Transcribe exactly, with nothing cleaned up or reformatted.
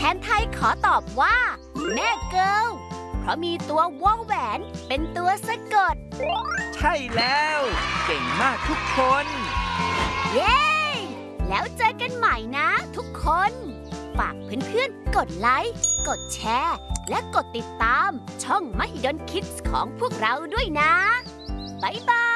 นไทยขอตอบว่าแม่เกิลเพราะมีตัววอแหวนเป็นตัวสะกดใช่แล้วเก่งมากทุกคนเย้แล้วเจอกันใหม่นะทุกคนฝากเพื่อนๆกดไลค์กดแชร์และกดติดตามช่อง Mahidol Kids ของพวกเราด้วยนะบ๊ายบาย